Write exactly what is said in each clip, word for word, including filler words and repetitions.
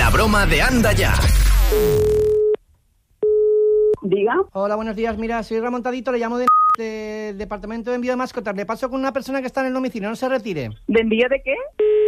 La broma de Anda Ya. Diga. Hola, buenos días. Mira, soy Ramontadito, le llamo de... del departamento de envío de mascotas. Le paso con una persona que está en el domicilio, no se retire. ¿De envío de qué?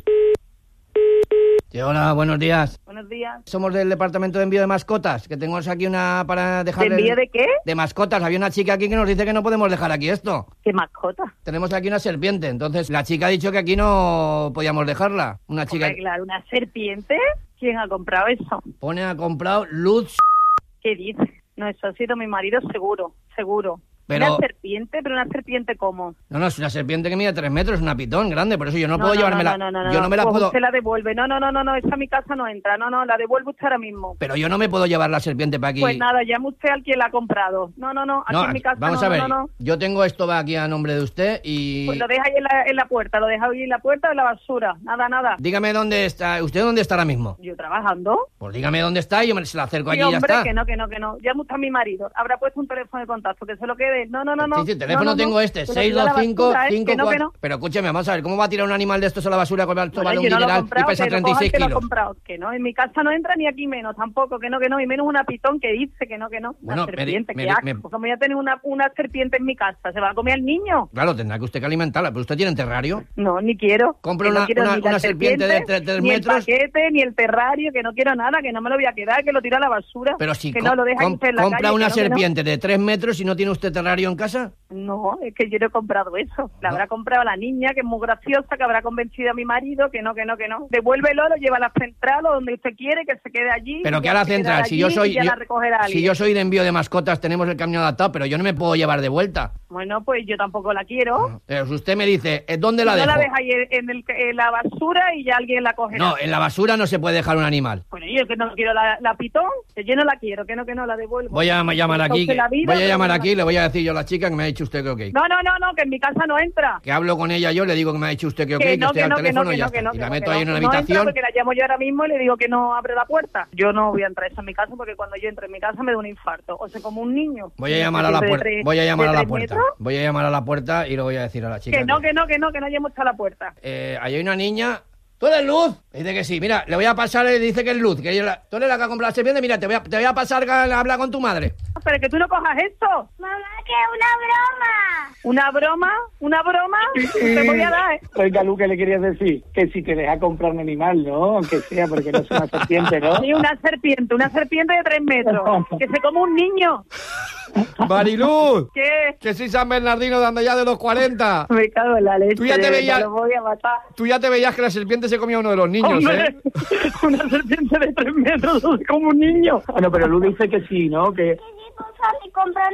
Sí, hola, buenos días. Buenos días. Somos del departamento de envío de mascotas, que tenemos aquí una para dejar... ¿De envío de qué? De mascotas. Había una chica aquí que nos dice que no podemos dejar aquí esto. ¿Qué mascota? Tenemos aquí una serpiente, entonces la chica ha dicho que aquí no podíamos dejarla. Una chica... Hombre, claro, ¿una serpiente? ¿Quién ha comprado eso? Pone, ha comprado Luz... ¿Qué dices? No, eso ha sido mi marido seguro, seguro. Pero... ¿Una serpiente? ¿Pero una serpiente cómo? No, no, es una serpiente que mide tres metros, una pitón grande, por eso yo no, No, puedo no, llevármela. no, no, no, yo no me la pues puedo... usted la devuelve. No, no, no, no, no, esa a mi casa no entra. No, no, la devuelve usted ahora mismo. Pero yo no me puedo llevar la serpiente para aquí. Pues nada, llame usted al quien la ha comprado. No, no, no, aquí No, en mi casa vamos no, a ver, no, no, no. yo tengo esto va aquí a nombre de usted y... Pues lo deja ahí en la, en la puerta, lo deja ahí en la puerta de la basura. Nada, nada. Dígame dónde está, ¿usted dónde está ahora mismo? ¿Yo trabajando? Pues dígame dónde está y yo me se la acerco Sí, allí y ya hombre, está. que no, que no, que no. Llame usted a mi marido. Habrá puesto un teléfono de contacto, que se lo quede. No, no, no, no. Sí, sí, teléfono no, no, tengo no. este, Que lo seis tire a dos la cinco basura, ¿eh? cinco Que no, que cuatro... no. Pero escúcheme, vamos a ver, ¿cómo va a tirar un animal de estos a la basura con el Bueno, vale un yo no lo he dineral y comprado, pesa que lo treinta y coja el seis que lo ha kilos? comprado. Que no, en mi casa no entra ni aquí menos, tampoco, que no, que no. Y menos una pitón que dice que no, que no. Bueno, Una me di- serpiente, me qué di- asco. me- Como voy a tener una, una serpiente en mi casa, ¿se va a comer al niño? Claro, tendrá que usted que alimentarla, pero usted tiene terrario. No, ni quiero. Compre Que no una- quiero una- ni la una serpiente de tres- tres ni metros. el paquete, ni el terrario, que no quiero nada, que no me lo voy a quedar, que lo tiro a la basura. Pero si que com- no lo deja com- usted en la compra calle, una que no, que no. serpiente de tres metros y no tiene usted terrario en casa. No, es que yo no he comprado eso. La No. habrá comprado la niña, que es muy graciosa, que habrá convencido a mi marido, que no, que no, que no. Devuélvelo, lo lleva a la central o donde usted quiere, que se quede allí. Pero y que ya a la se quedará central, si allí yo soy y ya yo- la recogerá alguien. si yo soy de envío de mascotas, tenemos el camión adaptado, pero yo no me puedo llevar de vuelta. Bueno, pues yo tampoco la quiero. Pero si usted me dice, ¿eh, ¿dónde la no dejo? la deja ahí en, el- en la basura y ya alguien la cogerá. No, en la basura no se puede dejar un animal. Bueno, yo que no quiero la, la pitón, que yo no la quiero, que no, que no la devuelvo. Voy a llamar Está aquí, usted que- la vida, voy a pero llamar no- aquí y le voy a decir yo a la chica que me ha dicho usted que ok. No, no, no, no, que en mi casa no entra. Que hablo con ella yo, le digo que me ha dicho usted que ok, Que que, no, estoy que al no, que no, teléfono que y ya no, que está. no, Y la que meto no, ahí que en no. una No entra habitación. porque la llamo yo ahora mismo y le digo que no abre la puerta. Yo no voy a entrar a esa en mi casa porque cuando yo entro en mi casa me da un infarto. O sea, como un niño. Voy a llamar a la De puerta. tres- Voy a llamar de a la tres puerta. metros. Voy a llamar a la puerta y lo voy a decir a la chica. Que no, que no, que no, que no llamo hasta la puerta. Eh, ahí hay una niña. ¿Tú eres Luz? Dice que sí. Mira, le voy a pasar, le dice que es Luz. Que yo la... Tú eres la que ha comprado la serpiente. Mira, te voy a, te voy a pasar a hablar con tu madre. Pero que tú no cojas esto. Mamá, que es una broma. ¿Una broma? ¿Una broma? Te voy a dar, ¿eh? Oiga, Lu, ¿qué le querías decir? Que si te deja comprar un animal, ¿no? Aunque sea, porque no es una serpiente, ¿no? Sí, una serpiente, una serpiente de tres metros. Que se come un niño. Mariluz, ¿Qué? que soy San Bernardino de Anda Ya de los cuarenta. Me cago en la leche. Tú ya te de veías- verdad, Lo voy a matar. Tú ya te veías que la serpiente se comía a uno de los niños, Hombre, ¿eh? una serpiente de tres metros, como un niño. Bueno, pero Lu dice que sí, ¿no? Que... Que si tú sales y compras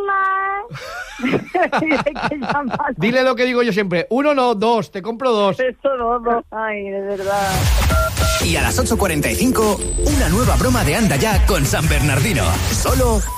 un animal. Hay que llamar. Dile lo que digo yo siempre. Uno no, dos. Te compro dos. Eso todo. Ay, de verdad. Y a las ocho cuarenta y cinco, una nueva broma de Anda Ya con San Bernardino. Solo